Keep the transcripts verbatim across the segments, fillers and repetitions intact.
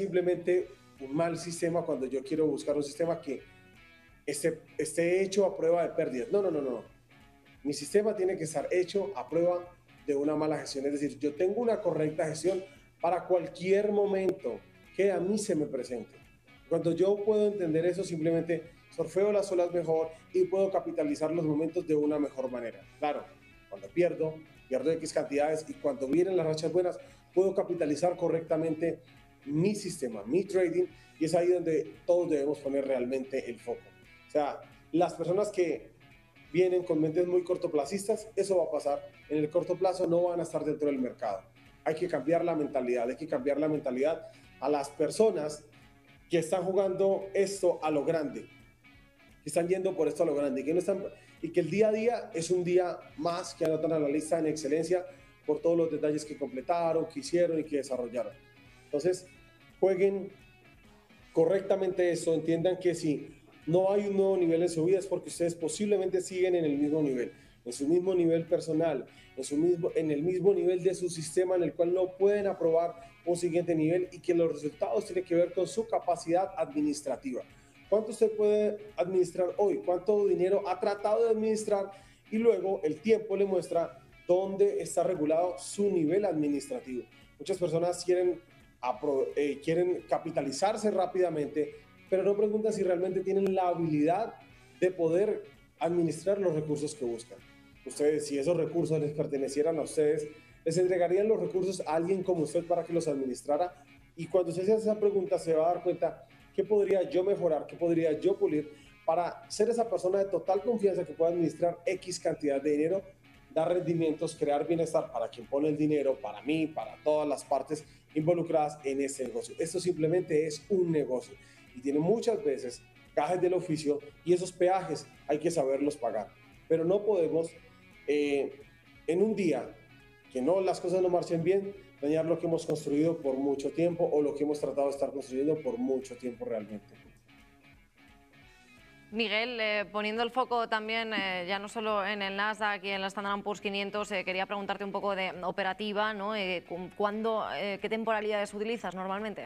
simplemente un mal sistema cuando yo quiero buscar un sistema que esté, esté hecho a prueba de pérdidas. No, no, no, no. Mi sistema tiene que estar hecho a prueba de una mala gestión. Es decir, yo tengo una correcta gestión para cualquier momento que a mí se me presente. Cuando yo puedo entender eso, simplemente surfeo las olas mejor y puedo capitalizar los momentos de una mejor manera. Claro, cuando pierdo, pierdo X cantidades y cuando vienen las rachas buenas, puedo capitalizar correctamente mi sistema, mi trading, y es ahí donde todos debemos poner realmente el foco. O sea, las personas que vienen con mentes muy cortoplacistas, eso va a pasar. En el corto plazo no van a estar dentro del mercado. Hay que cambiar la mentalidad, hay que cambiar la mentalidad a las personas que están jugando esto a lo grande, que están yendo por esto a lo grande y que, no están, y que el día a día es un día más que anotan a la lista en excelencia por todos los detalles que completaron, que hicieron y que desarrollaron. Entonces, jueguen correctamente eso, entiendan que si no hay un nuevo nivel en su vida es porque ustedes posiblemente siguen en el mismo nivel, en su mismo nivel personal, en, su mismo, en el mismo nivel de su sistema en el cual no pueden aprobar un siguiente nivel y que los resultados tienen que ver con su capacidad administrativa. ¿Cuánto usted puede administrar hoy? ¿Cuánto dinero ha tratado de administrar? Y luego el tiempo le muestra dónde está regulado su nivel administrativo. Muchas personas quieren, eh, quieren capitalizarse rápidamente, pero no preguntan si realmente tienen la habilidad de poder administrar los recursos que buscan. Ustedes, si esos recursos les pertenecieran a ustedes, les entregarían los recursos a alguien como usted para que los administrara. Y cuando usted se hace esa pregunta, se va a dar cuenta qué podría yo mejorar, qué podría yo pulir para ser esa persona de total confianza que pueda administrar X cantidad de dinero, dar rendimientos, crear bienestar para quien pone el dinero, para mí, para todas las partes involucradas en este negocio. Esto simplemente es un negocio y tiene muchas veces gajes del oficio y esos peajes hay que saberlos pagar. Pero no podemos eh, en un día que no, las cosas no marchen bien, dañar lo que hemos construido por mucho tiempo o lo que hemos tratado de estar construyendo por mucho tiempo realmente. Miguel, eh, poniendo el foco también, eh, ya no solo en el Nasdaq y en la Standard and Poor's quinientos, eh, quería preguntarte un poco de operativa, ¿no? Eh, ¿cuándo, eh, ¿Qué temporalidades utilizas normalmente?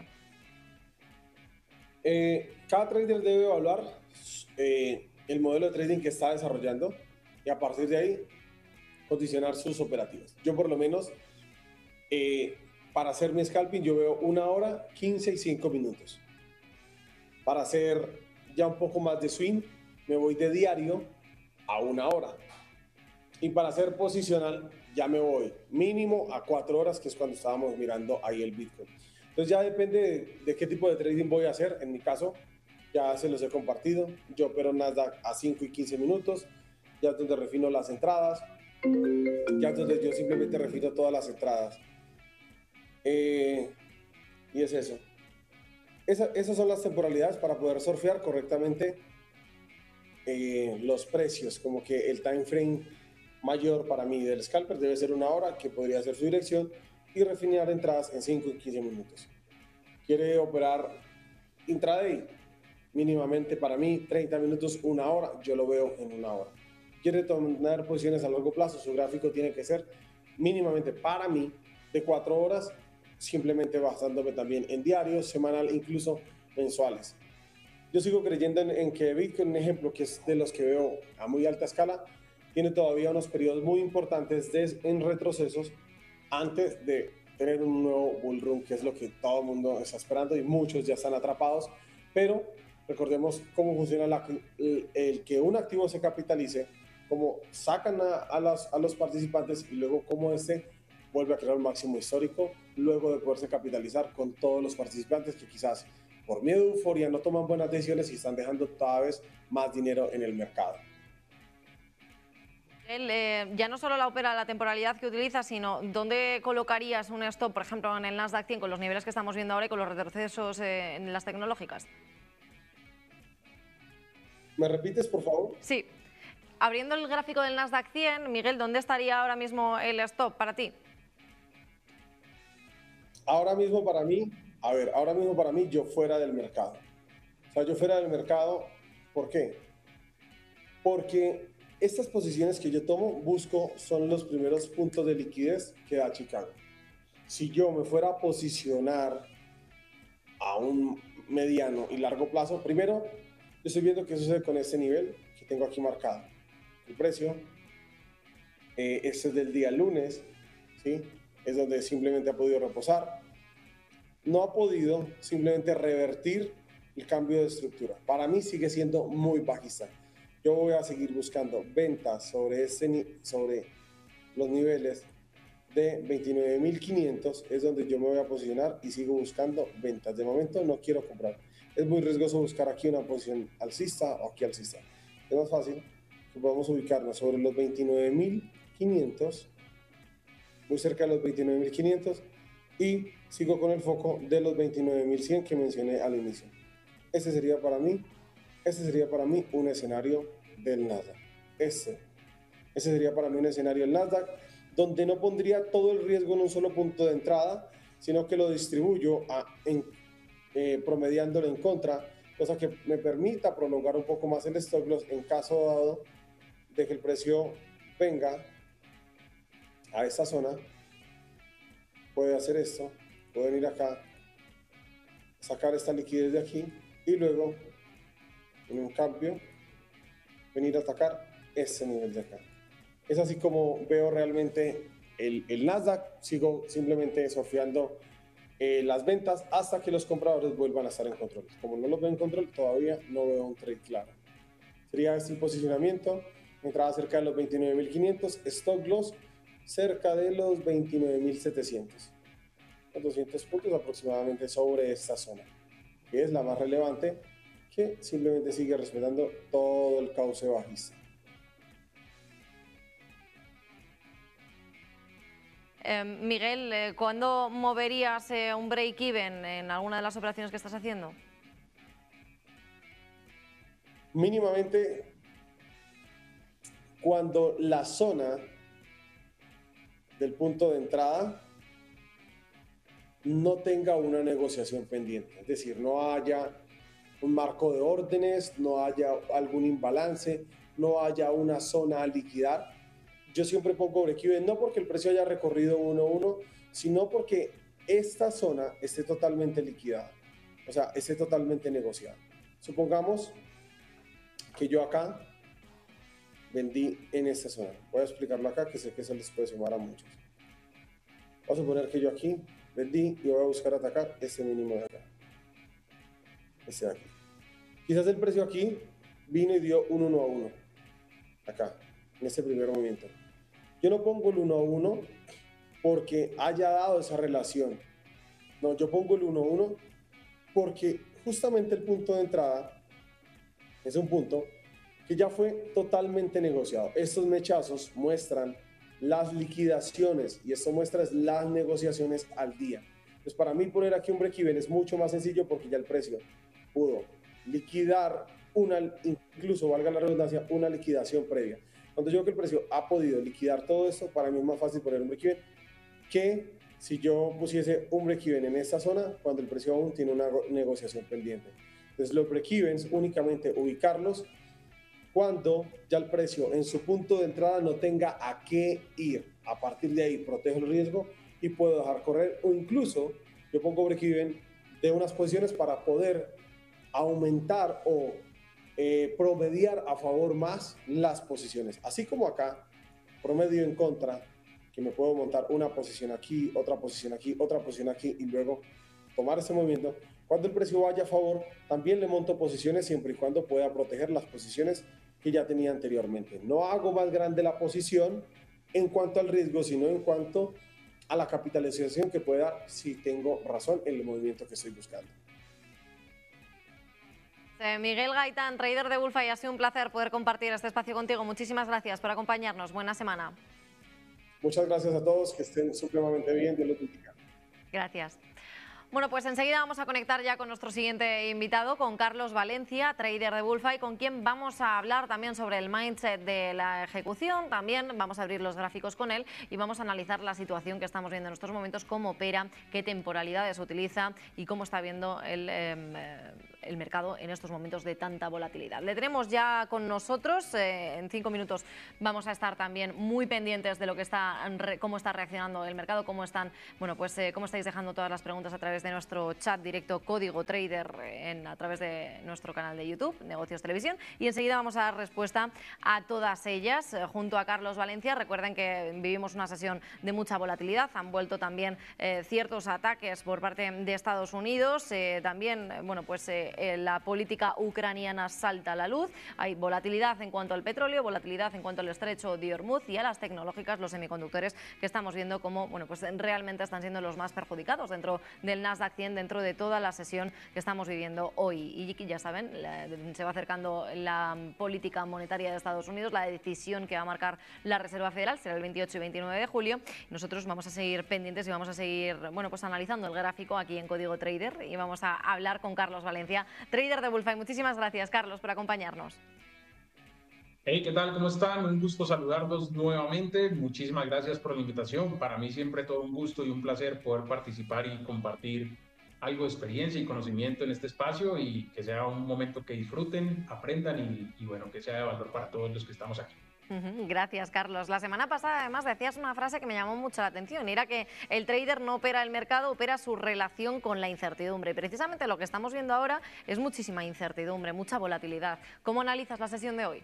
Eh, cada trader debe evaluar eh, el modelo de trading que está desarrollando y a partir de ahí condicionar sus operativas. Yo por lo menos, eh, para hacer mi scalping, yo veo una hora, quince y cinco minutos. Para hacer ya un poco más de swing, me voy de diario a una hora. Y para hacer posicional, ya me voy mínimo a cuatro horas, que es cuando estábamos mirando ahí el Bitcoin. Entonces ya depende de, de qué tipo de trading voy a hacer. En mi caso, ya se los he compartido. Yo opero Nasdaq a cinco y quince minutos, ya es donde refino las entradas, ya es donde yo simplemente refino todas las entradas. Eh, y es eso. Esa, esas son las temporalidades para poder surfear correctamente eh, los precios, como que el time frame mayor para mí del scalper debe ser una hora, que podría ser su dirección, y refinar entradas en cinco y quince minutos. Quiere operar intraday, mínimamente para mí treinta minutos, una hora, yo lo veo en una hora. Quiere tomar posiciones a largo plazo, su gráfico tiene que ser mínimamente para mí de cuatro horas, simplemente basándome también en diarios, semanal, incluso mensuales. Yo sigo creyendo en, en que Bitcoin, un ejemplo que es de los que veo a muy alta escala, tiene todavía unos periodos muy importantes de, en retrocesos antes de tener un nuevo bull run, que es lo que todo el mundo está esperando y muchos ya están atrapados. Pero recordemos cómo funciona la, el, el que un activo se capitalice, cómo sacan a, a, las, a los participantes y luego cómo este vuelve a crear un máximo histórico luego de poderse capitalizar con todos los participantes que quizás por miedo de euforia no toman buenas decisiones y están dejando cada vez más dinero en el mercado. El, eh, ya no solo la opera la temporalidad que utilizas, sino dónde colocarías un stop, por ejemplo, en el Nasdaq cien con los niveles que estamos viendo ahora y con los retrocesos eh, en las tecnológicas. ¿Me repites, por favor? Sí. Abriendo el gráfico del Nasdaq cien, Miguel, ¿dónde estaría ahora mismo el stop para ti? Ahora mismo para mí, a ver, ahora mismo para mí yo fuera del mercado. O sea, yo fuera del mercado, ¿por qué? Porque estas posiciones que yo tomo, busco, son los primeros puntos de liquidez que da Chicago. Si yo me fuera a posicionar a a un mediano y largo plazo, primero, yo estoy viendo qué sucede con este nivel que tengo aquí marcado. El precio, eh, este es del día lunes, ¿sí? Es donde simplemente ha podido reposar. No ha podido simplemente revertir el cambio de estructura. Para mí sigue siendo muy bajista. Yo voy a seguir buscando ventas sobre, este, sobre los niveles de veintinueve mil quinientos, es donde yo me voy a posicionar y sigo buscando ventas. De momento no quiero comprar. Es muy riesgoso buscar aquí una posición alcista o aquí alcista. Es más fácil que podamos ubicarnos sobre los veintinueve mil quinientos, muy cerca de los veintinueve mil quinientos, y sigo con el foco de los veintinueve mil cien que mencioné al inicio. Ese sería para mí, ese sería para mí un escenario del Nasdaq. Ese, ese sería para mí un escenario del Nasdaq, donde no pondría todo el riesgo en un solo punto de entrada, sino que lo distribuyo a, en, eh, promediándolo en contra, cosa que me permita prolongar un poco más el stop loss en caso dado de que el precio venga a esta zona. Puede hacer esto, puede venir acá, sacar esta liquidez de aquí y luego en un cambio venir a atacar este nivel de acá. Es así como veo realmente el, el Nasdaq. Sigo simplemente surfeando eh, las ventas hasta que los compradores vuelvan a estar en control. Como no los veo en control, todavía no veo un trade claro. Sería este el posicionamiento: entrada cerca de los veintinueve mil quinientos, stop loss cerca de los veintinueve mil setecientos, doscientos puntos aproximadamente sobre esta zona, que es la más relevante, que simplemente sigue respetando todo el cauce bajista. Eh, Miguel, eh, ¿cuándo moverías eh, un break-even en alguna de las operaciones que estás haciendo? Mínimamente cuando la zona del punto de entrada no tenga una negociación pendiente, es decir, no haya un marco de órdenes, no haya algún imbalance, no haya una zona a liquidar. Yo siempre pongo break-even, no porque el precio haya recorrido uno a uno, sino porque esta zona esté totalmente liquidada, o sea, esté totalmente negociada. Supongamos que yo acá vendí en esta zona. Voy a explicarlo acá, que sé que eso les puede sumar a muchos. Vamos a suponer que yo aquí vendí y voy a buscar atacar este mínimo de acá, este de aquí. Quizás el precio aquí vino y dio un uno a uno, acá, en este primer movimiento. Yo no pongo el uno a uno porque haya dado esa relación. No, yo pongo el uno a uno porque justamente el punto de entrada es un punto que ya fue totalmente negociado. Estos mechazos muestran las liquidaciones y esto muestra las negociaciones al día. Entonces, para mí poner aquí un break-even es mucho más sencillo porque ya el precio pudo liquidar una, incluso valga la redundancia, una liquidación previa. Cuando yo veo que el precio ha podido liquidar todo esto, para mí es más fácil poner un break-even que si yo pusiese un break-even en esta zona cuando el precio aún tiene una negociación pendiente. Entonces, los break-evens únicamente ubicarlos cuando ya el precio en su punto de entrada no tenga a qué ir. A partir de ahí protejo el riesgo y puedo dejar correr, o incluso yo pongo break-even de unas posiciones para poder aumentar o eh, promediar a favor más las posiciones. Así como acá, promedio en contra, que me puedo montar una posición aquí, otra posición aquí, otra posición aquí y luego tomar ese movimiento. Cuando el precio vaya a favor, también le monto posiciones siempre y cuando pueda proteger las posiciones que ya tenía anteriormente. No hago más grande la posición en cuanto al riesgo, sino en cuanto a la capitalización que pueda dar si tengo razón en el movimiento que estoy buscando. Eh, Miguel Gaitán, trader de Bullfy, ha sido un placer poder compartir este espacio contigo. Muchísimas gracias por acompañarnos. Buena semana. Muchas gracias a todos, que estén supremamente bien. Dios los bendiga. Gracias. Bueno, pues enseguida vamos a conectar ya con nuestro siguiente invitado, con Carlos Valencia, trader de Bullfy, con quien vamos a hablar también sobre el mindset de la ejecución. También vamos a abrir los gráficos con él y vamos a analizar la situación que estamos viendo en estos momentos, cómo opera, qué temporalidades utiliza y cómo está viendo el, eh, el mercado en estos momentos de tanta volatilidad. Le tenemos ya con nosotros, eh, en cinco minutos vamos a estar también muy pendientes de lo que está, cómo está reaccionando el mercado, cómo están, bueno, pues eh, cómo estáis dejando todas las preguntas a través de nuestro chat directo Código Trader en, a través de nuestro canal de YouTube, Negocios Televisión, y enseguida vamos a dar respuesta a todas ellas eh, junto a Carlos Valencia. Recuerden que vivimos una sesión de mucha volatilidad, han vuelto también eh, ciertos ataques por parte de Estados Unidos, eh, también, bueno, pues eh, la política ucraniana salta a la luz, hay volatilidad en cuanto al petróleo, volatilidad en cuanto al estrecho de Hormuz y a las tecnológicas, los semiconductores, que estamos viendo como, bueno, pues realmente están siendo los más perjudicados dentro del Nasdaq cien, dentro de toda la sesión que estamos viviendo hoy. Y ya saben, la, se va acercando la política monetaria de Estados Unidos, la decisión que va a marcar la Reserva Federal será el veintiocho y veintinueve de julio. Nosotros vamos a seguir pendientes y vamos a seguir, bueno, pues analizando el gráfico aquí en Código Trader y vamos a hablar con Carlos Valencia, trader de Bullfy. Muchísimas gracias, Carlos, por acompañarnos. Hey, ¿qué tal? ¿Cómo están? Un gusto saludarlos nuevamente. Muchísimas gracias por la invitación. Para mí siempre todo un gusto y un placer poder participar y compartir algo de experiencia y conocimiento en este espacio y que sea un momento que disfruten, aprendan y, y bueno, que sea de valor para todos los que estamos aquí. Gracias, Carlos. La semana pasada, además, decías una frase que me llamó mucho la atención, y era que el trader no opera el mercado, opera su relación con la incertidumbre. Y precisamente lo que estamos viendo ahora es muchísima incertidumbre, mucha volatilidad. ¿Cómo analizas la sesión de hoy?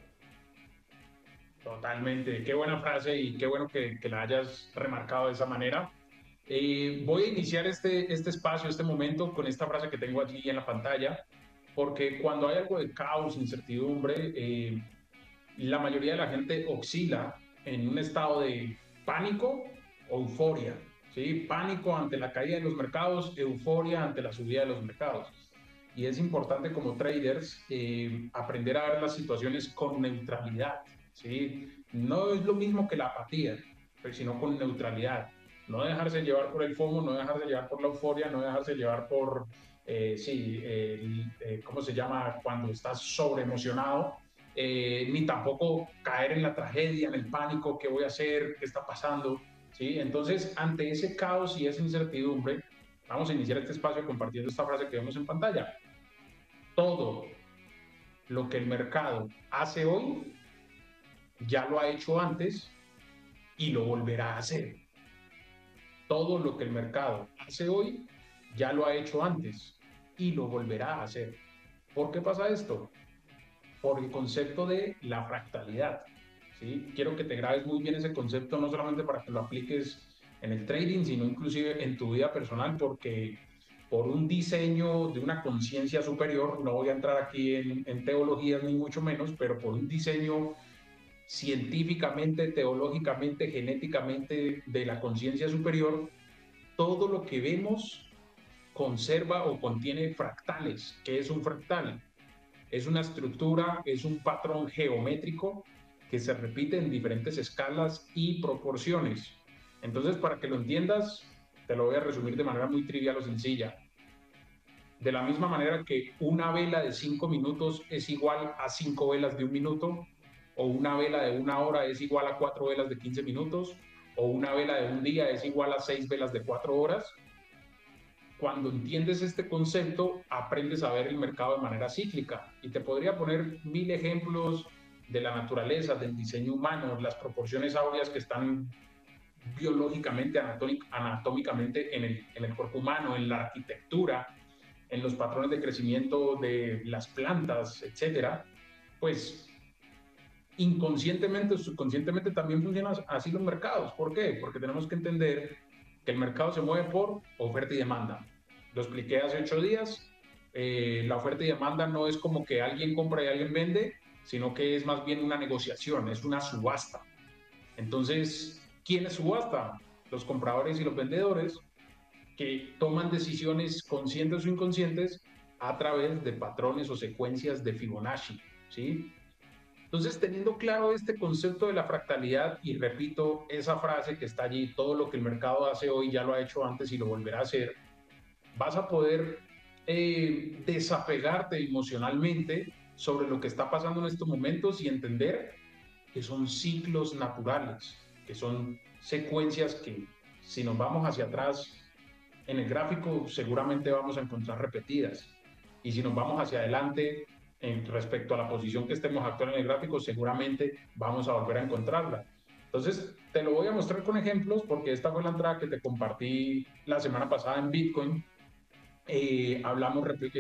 Totalmente. Qué buena frase y qué bueno que, que la hayas remarcado de esa manera. Eh, voy a iniciar este, este espacio, este momento, con esta frase que tengo allí en la pantalla, porque cuando hay algo de caos, incertidumbre, eh, la mayoría de la gente oscila en un estado de pánico o euforia, ¿sí? Pánico ante la caída de los mercados, euforia ante la subida de los mercados. Y es importante como traders eh, aprender a ver las situaciones con neutralidad, ¿sí? No es lo mismo que la apatía, sino con neutralidad. No dejarse llevar por el FOMO, no dejarse llevar por la euforia, no dejarse llevar por, eh, sí, eh, eh, ¿cómo se llama? Cuando estás sobreemocionado. Eh, ni tampoco caer en la tragedia, en el pánico, qué voy a hacer, qué está pasando, ¿sí? Entonces, ante ese caos y esa incertidumbre, vamos a iniciar este espacio compartiendo esta frase que vemos en pantalla. Todo lo que el mercado hace hoy, ya lo ha hecho antes y lo volverá a hacer. Todo lo que el mercado hace hoy, ya lo ha hecho antes y lo volverá a hacer. ¿Por qué pasa esto? Por el concepto de la fractalidad, ¿sí? Quiero que te grabes muy bien ese concepto, no solamente para que lo apliques en el trading, sino inclusive en tu vida personal, porque por un diseño de una conciencia superior, no voy a entrar aquí en, en teologías ni mucho menos, pero por un diseño científicamente, teológicamente, genéticamente de la conciencia superior, todo lo que vemos conserva o contiene fractales. ¿Qué es un fractal? Es una estructura, es un patrón geométrico que se repite en diferentes escalas y proporciones. Entonces, para que lo entiendas, te lo voy a resumir de manera muy trivial o sencilla. De la misma manera que una vela de cinco minutos es igual a cinco velas de un minuto, o una vela de una hora es igual a cuatro velas de quince minutos, o una vela de un día es igual a seis velas de cuatro horas. Cuando entiendes este concepto, aprendes a ver el mercado de manera cíclica. Y te podría poner mil ejemplos de la naturaleza, del diseño humano, las proporciones áureas que están biológicamente, anatómicamente en el, en el cuerpo humano, en la arquitectura, en los patrones de crecimiento de las plantas, etcétera. Pues inconscientemente o subconscientemente también funcionan así los mercados. ¿Por qué? Porque tenemos que entender que el mercado se mueve por oferta y demanda. Lo expliqué hace ocho días. Eh, la oferta y demanda no es como que alguien compra y alguien vende, sino que es más bien una negociación, es una subasta. Entonces, ¿quiénes subasta? Los compradores y los vendedores, que toman decisiones conscientes o inconscientes a través de patrones o secuencias de Fibonacci, ¿sí? Entonces, teniendo claro este concepto de la fractalidad, y repito esa frase que está allí, todo lo que el mercado hace hoy ya lo ha hecho antes y lo volverá a hacer, vas a poder eh, desapegarte emocionalmente sobre lo que está pasando en estos momentos y entender que son ciclos naturales, que son secuencias que, si nos vamos hacia atrás en el gráfico, seguramente vamos a encontrar repetidas. y si nos vamos hacia adelante en respecto a la posición que estemos actuando en el gráfico, seguramente vamos a volver a encontrarla. Entonces, te lo voy a mostrar con ejemplos porque esta fue la entrada que te compartí la semana pasada en Bitcoin. Eh, hablamos